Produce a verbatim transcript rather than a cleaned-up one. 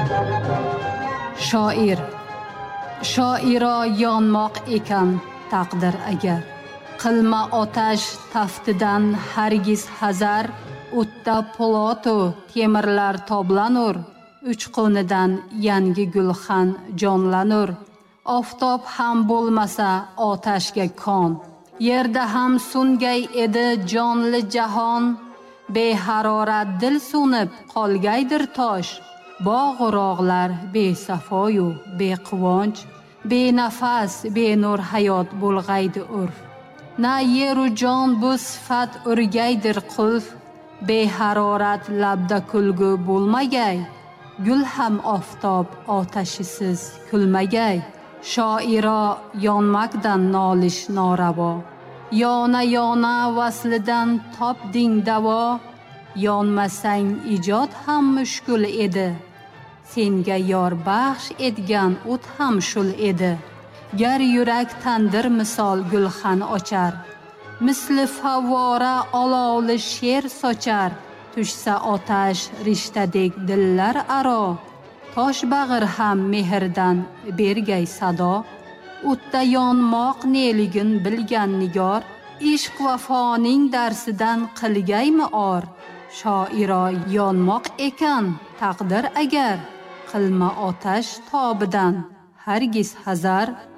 Shoir shoira yonmoq ekan taqdir agar, qilma otash taftidan hargiz hazar. O'tda polotu temirlar toblanur, uchqunidan yangi gulxan jonlanur. Oftob ham bo'lmasa otashga kon, yerda ham sungay edi jonli jahon. Beharorat dil so'nib qolgaydir tosh, bog'-rog'lar besafoyu bequvonch. Benafas benur hayot bo'lg'aydi urf, na yeru jon bu sifat urgaydir qulf. Beharorat labda kulgu bo'lmagay, gul ham oftob otashisiz kulmagay. Shoira yonmakdan nolish noravo, yona yona vaslidan topding davo. Yonmasang ijod ham mushkul edi, senga yor baxsh etgan o't ham shul edi. Gar yurak tandir misol gulxan ochar, misli favvora olovli she'r sochar. Tushsa otash rishtadek dillar aro, tosh bag'ir ham mehrdan bergay sado. O'tda yonmoq neligin bilgan nigor, ishq vafoning darsidan qilgaymi or. Shoira yonmoq ekan taqdir agar, qilma otash tobidan hargiz hazar.